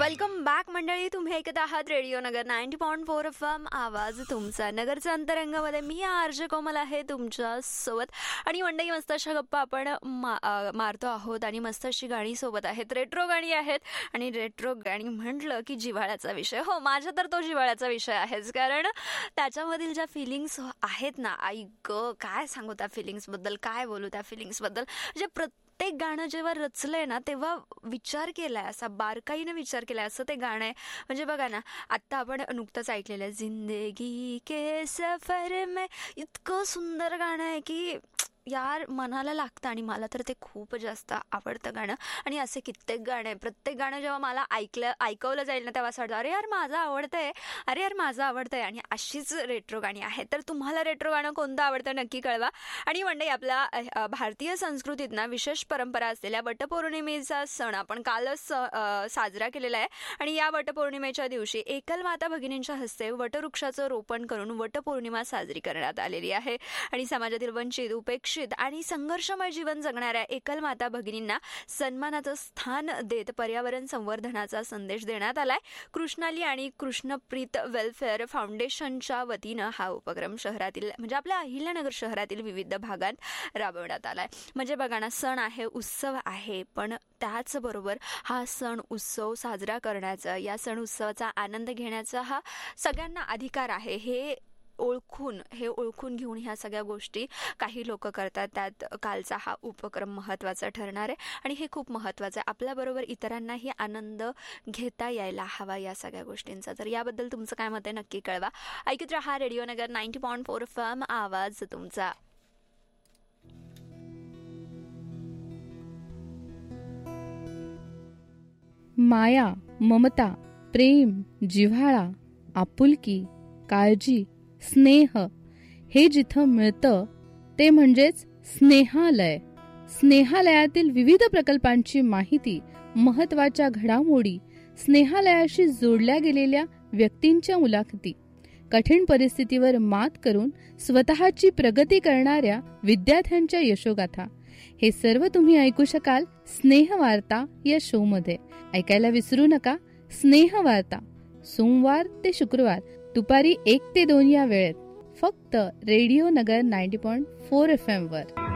Welcome back मंडळी. तुम्ही ऐकत आहात रेडिओ नगर 90.4 FM. आवाज तुमचा नगरच्या अंतरंगामध्ये. मी आरजे कोमल आहे तुमच्या सोबत. आणि मंडळी मस्त अशा गप्पा आपण मारतो आहोत आणि मस्त अशी गाणी सोबत आहेत. रेट्रो गाणी आहेत आणि रेट्रो गाणी म्हटलं की जिव्हाळ्याचा विषय. हो, माझा तर तो जिव्हाळ्याचा विषय आहेच, कारण त्याच्यामधील ज्या फिलिंग्स आहेत ना, आई ग काय सांगू त्या फिलिंग्सबद्दल, काय बोलू त्या फिलिंग्सबद्दल. म्हणजे प्रत्येक गाणं जेव्हा रचलंय ना तेव्हा विचार केलाय, असा बारकाईने विचार केलाय असं ते गाणं आहे. म्हणजे बघा ना, आत्ता आपण नुकतंच ऐकलेलं आहे जिंदगी के सफर में. इतकं सुंदर गाणं आहे की यार मनाला लागतं आणि मला तर ते खूप जास्त आवडतं गाणं. आणि असे कित्येक गाणं आहे. प्रत्येक गाणं जेव्हा मला ऐकवलं जाईल ना तेव्हा असं वाटतं अरे यार माझं आवडतंय, अरे यार माझं आवडतंय. आणि अशीच रेट्रो गाणी आहेत. तर तुम्हाला रेट्रो गाणं कोणतं आवडतं नक्की कळवा. आणि मंडळी, आपल्या भारतीय संस्कृतीत ना विशेष परंपरा असलेल्या वटपौर्णिमेचा सण आपण कालच साजरा केलेला आहे. आणि या वटपौर्णिमेच्या दिवशी एकल माता भगिनींच्या हस्ते वटवृक्षाचं रोपण करून वटपौर्णिमा साजरी करण्यात आलेली आहे. आणि समाजातील वंचित, उपेक्षित आणि संघर्षमय जीवन जगणाऱ्या एकल माता भगिनींना सन्मानाचं स्थान देत पर्यावरण संवर्धनाचा संदेश देण्यात आलाय. कृष्णाली आणि कृष्णप्रीत वेलफेअर फाउंडेशनच्या वतीनं हा उपक्रम शहरातील म्हणजे आपल्या अहिल्यानगर शहरातील विविध भागात राबवण्यात आलाय. म्हणजे बघा ना, सण आहे, उत्सव आहे, पण त्याचबरोबर हा सण उत्सव साजरा करण्याचा, या सण उत्सवाचा आनंद घेण्याचा हा सगळ्यांना अधिकार आहे. हे ओळखून घेऊन ह्या सगळ्या गोष्टी काही लोक करतात. त्यात कालचा हा उपक्रम महत्त्वाचा ठरणार आहे आणि हे खूप महत्त्वाचं आहे. आपल्याबरोबर इतरांनाही आनंद घेता यायला हवा या सगळ्या गोष्टींचा. तर याबद्दल तुमचं काय मत आहे नक्की कळवा. ऐकत रहा रेडिओ नगर 90.4 FM. आवाज तुमचा. माया, ममता, प्रेम, जिव्हाळा, आपुलकी, काळजी, स्नेह हे जिथं मिळतं ते म्हणजेच स्नेहालय. स्नेहालयातील विविध प्रकल्पांची माहिती, महत्त्वाच्या घडामोडी, स्नेहालयाशी जोडल्या गेलेल्या व्यक्तींच्या मुलाखती, कठीण परिस्थितीवर मात करून स्वतःची प्रगती करणाऱ्या विद्यार्थ्यांच्या यशोगाथा, हे सर्व तुम्ही ऐकू शकाल स्नेहवार्ता या शो मध्ये. ऐकायला विसरू नका स्नेहवार्ता, सोमवार ते शुक्रवार दुपारी 1 ते 2 या वेळेत, फक्त रेडिओ नगर 90.4 FM वर.